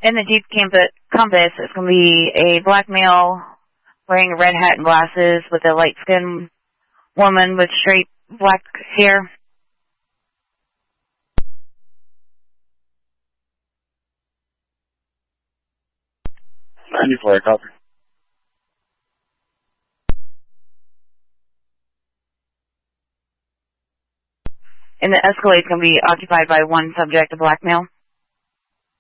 In the Jeep Compass, it's going to be a black male wearing a red hat and glasses with a light-skinned woman with straight black hair. 94, copy. And the Escalade's going to be occupied by one subject, a black male.